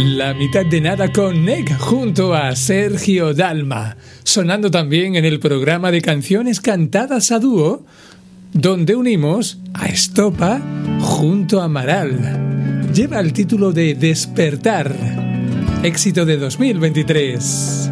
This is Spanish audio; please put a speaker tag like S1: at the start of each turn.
S1: La mitad de nada con Nick junto a Sergio Dalma, sonando también en el programa de canciones cantadas a dúo, donde unimos a Estopa junto a Amaral. Lleva el título de Despertar, éxito de 2023.